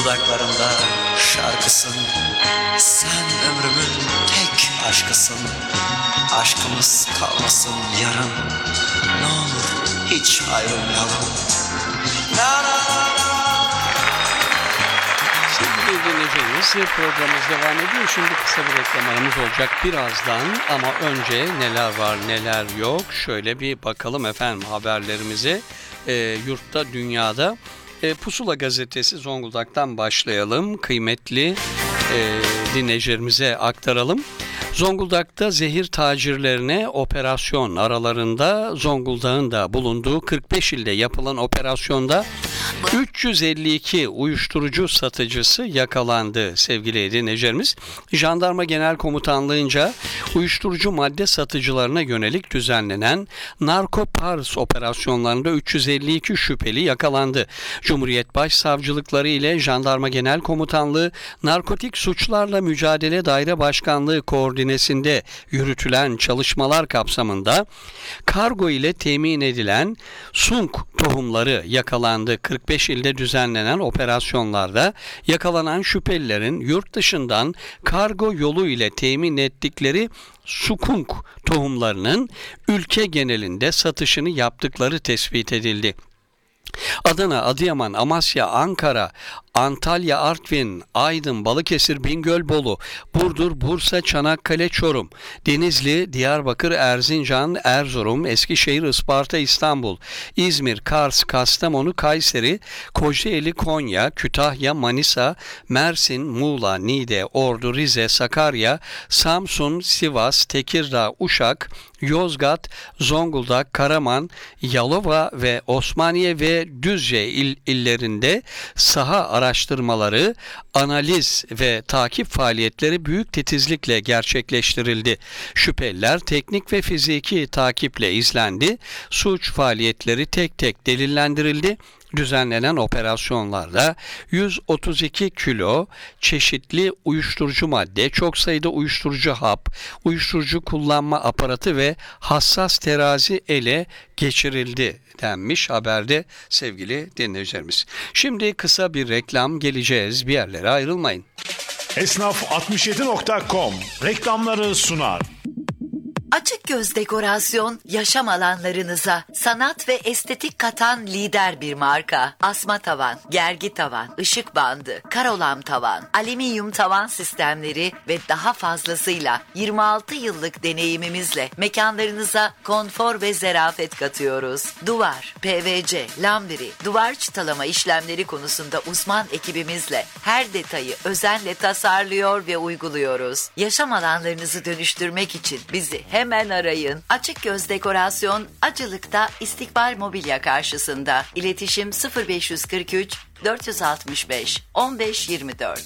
dudaklarımda şarkısın. Sen ömrümün tek aşkısın. Aşkımız kalmasın yarın. Ne olur hiç ayrılmayalım. Na na na na. Sevgili dinleyicilerimiz, programımız devam ediyor. Şimdi kısa bir reklamlarımız olacak birazdan ama önce neler var neler yok şöyle bir bakalım efendim haberlerimize. Yurtta dünyada Pusula gazetesi Zonguldak'tan başlayalım. Kıymetli dinleyicilerimize aktaralım. Zonguldak'ta zehir tacirlerine operasyon aralarında Zonguldak'ın da bulunduğu 45 ilde yapılan operasyonda 352 uyuşturucu satıcısı yakalandı sevgili dinleyicilerimiz. Jandarma Genel Komutanlığı'nca uyuşturucu madde satıcılarına yönelik düzenlenen Narko Pars operasyonlarında 352 şüpheli yakalandı. Cumhuriyet Başsavcılıkları ile Jandarma Genel Komutanlığı Narkotik Suçlarla Mücadele Daire Başkanlığı koordinesinde yürütülen çalışmalar kapsamında kargo ile temin edilen sunk tohumları yakalandı. 45 ilde düzenlenen operasyonlarda yakalanan şüphelilerin yurt dışından kargo yolu ile temin ettikleri sukunk tohumlarının ülke genelinde satışını yaptıkları tespit edildi. Adana, Adıyaman, Amasya, Ankara, Antalya, Artvin, Aydın, Balıkesir, Bingöl, Bolu, Burdur, Bursa, Çanakkale, Çorum, Denizli, Diyarbakır, Erzincan, Erzurum, Eskişehir, Isparta, İstanbul, İzmir, Kars, Kastamonu, Kayseri, Kocaeli, Konya, Kütahya, Manisa, Mersin, Muğla, Niğde, Ordu, Rize, Sakarya, Samsun, Sivas, Tekirdağ, Uşak, Yozgat, Zonguldak, Karaman, Yalova ve Osmaniye ve Düzce illerinde saha araştırmaları, analiz ve takip faaliyetleri büyük titizlikle gerçekleştirildi. Şüpheliler teknik ve fiziki takiple izlendi. Suç faaliyetleri tek tek delillendirildi. Düzenlenen operasyonlarda 132 kilo çeşitli uyuşturucu madde, çok sayıda uyuşturucu hap, uyuşturucu kullanma aparatı ve hassas terazi ele geçirildi denmiş haberde sevgili dinleyicilerimiz. Şimdi kısa bir reklam, geleceğiz, bir yerlere ayrılmayın. Esnaf67.com reklamları sunar. Açık göz dekorasyon, yaşam alanlarınıza sanat ve estetik katan lider bir marka. Asma tavan, gergi tavan, ışık bandı, karolam tavan, alüminyum tavan sistemleri ve daha fazlasıyla 26 yıllık deneyimimizle mekanlarınıza konfor ve zarafet katıyoruz. Duvar, PVC, lambiri, duvar çıtalama işlemleri konusunda uzman ekibimizle her detayı özenle tasarlıyor ve uyguluyoruz. Yaşam alanlarınızı dönüştürmek için bizi hemen arayın. Açık göz dekorasyon Acılık'ta İstikbal Mobilya karşısında. İletişim 0543 465 1524.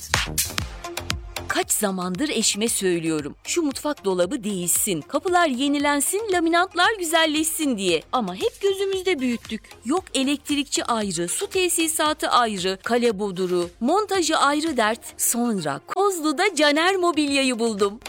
Kaç zamandır eşime söylüyorum. Şu mutfak dolabı değişsin, kapılar yenilensin, laminatlar güzelleşsin diye. Ama hep gözümüzde büyüttük. Yok elektrikçi ayrı, su tesisatı ayrı, kale boduru, montajı ayrı dert. Sonra Kozlu'da Caner Mobilya'yı buldum.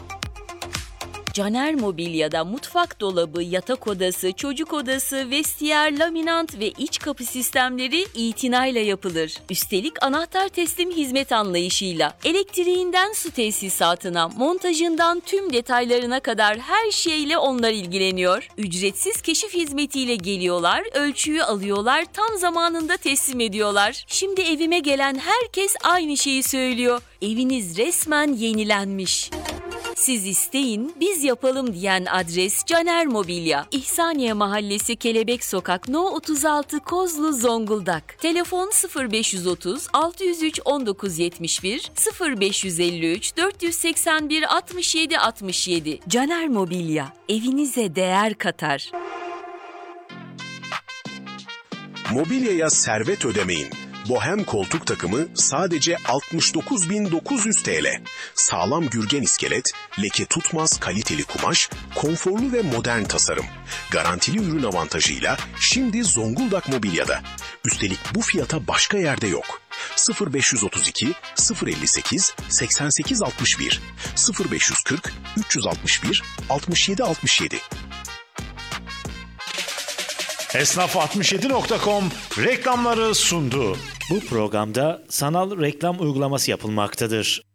Caner Mobilya'da mutfak dolabı, yatak odası, çocuk odası, vestiyer, laminant ve iç kapı sistemleri itinayla yapılır. Üstelik anahtar teslim hizmet anlayışıyla elektriğinden su tesisatına, montajından tüm detaylarına kadar her şeyle onlar ilgileniyor. Ücretsiz keşif hizmetiyle geliyorlar, ölçüyü alıyorlar, tam zamanında teslim ediyorlar. Şimdi evime gelen herkes aynı şeyi söylüyor. Eviniz resmen yenilenmiş. Siz isteyin, biz yapalım diyen adres Caner Mobilya. İhsaniye Mahallesi, Kelebek Sokak, No 36, Kozlu, Zonguldak. Telefon 0530 603 1971 0553 481 67 67. Caner Mobilya, evinize değer katar. Mobilyaya servet ödemeyin. Bohem koltuk takımı sadece 69.900 TL. Sağlam gürgen iskelet, leke tutmaz kaliteli kumaş, konforlu ve modern tasarım. Garantili ürün avantajıyla şimdi Zonguldak Mobilya'da. Üstelik bu fiyata başka yerde yok. 0532 058 88 61 0540 361 67 67. Esnaf67.com reklamları sundu. Bu programda sanal reklam uygulaması yapılmaktadır.